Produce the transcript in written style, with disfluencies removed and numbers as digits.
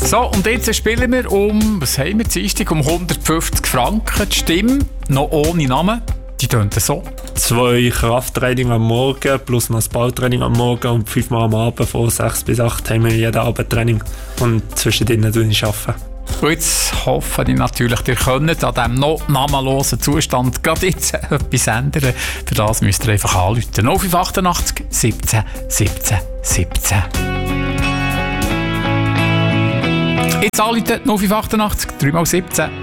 So, und jetzt spielen wir was haben wir, Dienstag, 150 Franken. Die Stimme, noch ohne Namen, die tönt so. 2 Krafttraining am Morgen plus noch das Balltraining am Morgen und 5-mal am Abend von 6 bis 8 haben wir jeden Abend Training und zwischendrin arbeiten. Und jetzt hoffe ich natürlich, ihr könnt an diesem noch namenlosen Zustand gerade jetzt etwas ändern. Für das müsst ihr einfach anrufen. 0588 17 17 17. Jetzt anrufen 0588 3x17.